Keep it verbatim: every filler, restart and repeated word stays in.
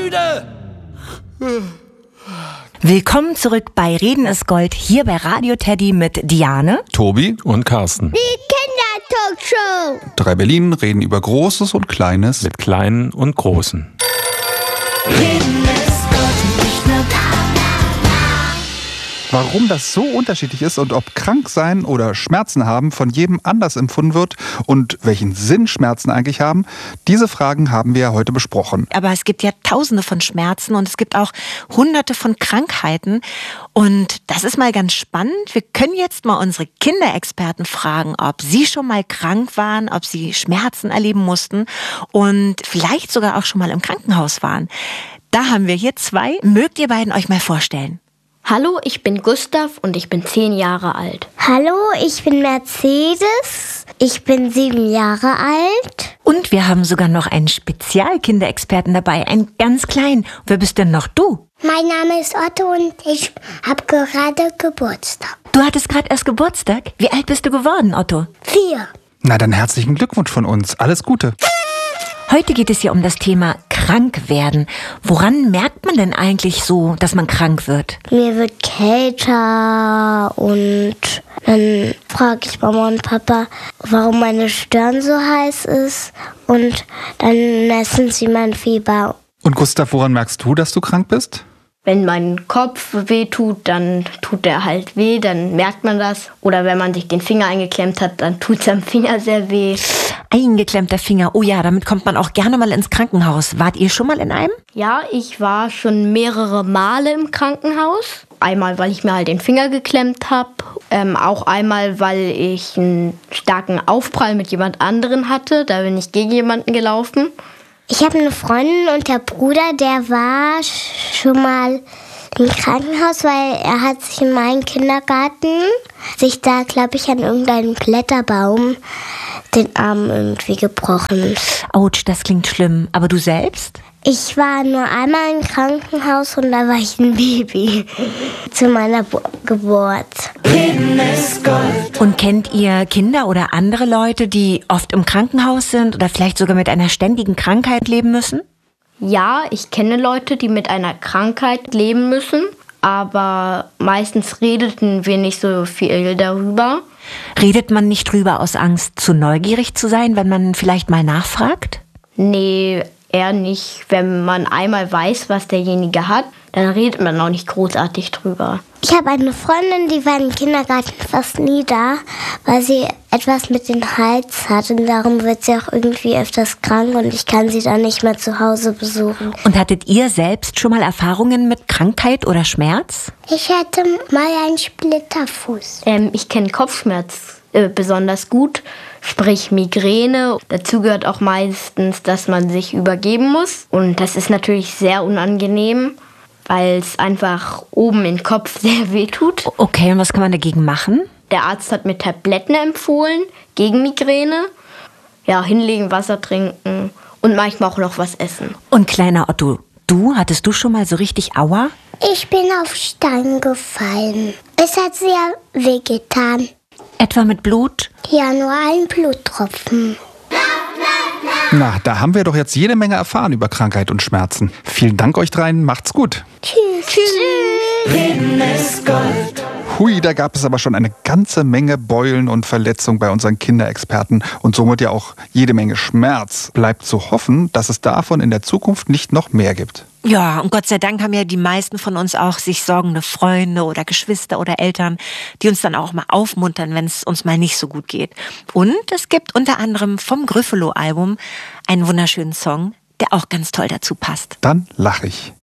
müde. Willkommen zurück bei Reden ist Gold, hier bei Radio Teddy mit Diane, Tobi und Carsten. Die Kindertalkshow. Drei Berlin reden über Großes und Kleines. Mit Kleinen und Großen. Reden ist Gold, nicht nur Warum das so unterschiedlich ist und ob Kranksein oder Schmerzen haben von jedem anders empfunden wird und welchen Sinn Schmerzen eigentlich haben, diese Fragen haben wir ja heute besprochen. Aber es gibt ja tausende von Schmerzen und es gibt auch hunderte von Krankheiten. Und das ist mal ganz spannend. Wir können jetzt mal unsere Kinderexperten fragen, ob sie schon mal krank waren, ob sie Schmerzen erleben mussten und vielleicht sogar auch schon mal im Krankenhaus waren. Da haben wir hier zwei. Mögt ihr beiden euch mal vorstellen? Hallo, ich bin Gustav und ich bin zehn Jahre alt. Hallo, ich bin Mercedes. Ich bin sieben Jahre alt. Und wir haben sogar noch einen Spezialkinderexperten dabei, einen ganz kleinen. Wer bist denn noch du? Mein Name ist Otto und ich habe gerade Geburtstag. Du hattest gerade erst Geburtstag. Wie alt bist du geworden, Otto? Vier. Na dann herzlichen Glückwunsch von uns. Alles Gute. Heute geht es ja um das Thema krank werden. Woran merkt man denn eigentlich so, dass man krank wird? Mir wird kälter und dann frage ich Mama und Papa, warum meine Stirn so heiß ist und dann messen sie mein Fieber. Und Gustav, woran merkst du, dass du krank bist? Wenn mein Kopf weh tut, dann tut der halt weh, dann merkt man das. Oder wenn man sich den Finger eingeklemmt hat, dann tut es am Finger sehr weh. Eingeklemmter Finger. Oh ja, damit kommt man auch gerne mal ins Krankenhaus. Wart ihr schon mal in einem? Ja, ich war schon mehrere Male im Krankenhaus. Einmal, weil ich mir halt den Finger geklemmt habe. Ähm, auch einmal, weil ich einen starken Aufprall mit jemand anderen hatte. Da bin ich gegen jemanden gelaufen. Ich habe eine Freundin und der Bruder, der war schon mal im Krankenhaus, weil er hat sich in meinem Kindergarten, sich da, glaube ich, an irgendeinem Kletterbaum den Arm irgendwie gebrochen. Autsch, das klingt schlimm. Aber du selbst? Ich war nur einmal im Krankenhaus und da war ich ein Baby zu meiner Bo- Geburt. Reden ist Gold. Und kennt ihr Kinder oder andere Leute, die oft im Krankenhaus sind oder vielleicht sogar mit einer ständigen Krankheit leben müssen? Ja, ich kenne Leute, die mit einer Krankheit leben müssen, aber meistens redeten wir nicht so viel darüber. Redet man nicht drüber aus Angst, zu neugierig zu sein, wenn man vielleicht mal nachfragt? Nee, eher nicht. Wenn man einmal weiß, was derjenige hat, dann redet man auch nicht großartig drüber. Ich habe eine Freundin, die war im Kindergarten fast nie da, weil sie etwas mit dem Hals hat und darum wird sie auch irgendwie öfters krank und ich kann sie dann nicht mehr zu Hause besuchen. Und hattet ihr selbst schon mal Erfahrungen mit Krankheit oder Schmerz? Ich hatte mal einen Splitterfuß. Ähm, ich kenne Kopfschmerz äh, besonders gut, sprich Migräne. Dazu gehört auch meistens, dass man sich übergeben muss und das ist natürlich sehr unangenehm, weil es einfach oben im Kopf sehr weh tut. Okay, und was kann man dagegen machen? Der Arzt hat mir Tabletten empfohlen gegen Migräne. Ja, hinlegen, Wasser trinken und manchmal auch noch was essen. Und kleiner Otto, du, hattest du schon mal so richtig Aua? Ich bin auf Stein gefallen. Es hat sehr wehgetan. Etwa mit Blut? Ja, nur ein Bluttropfen. Na, da haben wir doch jetzt jede Menge erfahren über Krankheit und Schmerzen. Vielen Dank euch dreien, macht's gut. Tschüss. Tschüss. Reden ist Gold. Hui, da gab es aber schon eine ganze Menge Beulen und Verletzungen bei unseren Kinderexperten und somit ja auch jede Menge Schmerz. Bleibt zu hoffen, dass es davon in der Zukunft nicht noch mehr gibt. Ja, und Gott sei Dank haben ja die meisten von uns auch sich sorgende Freunde oder Geschwister oder Eltern, die uns dann auch mal aufmuntern, wenn es uns mal nicht so gut geht. Und es gibt unter anderem vom Gryffalo-Album einen wunderschönen Song, der auch ganz toll dazu passt. Dann lach ich.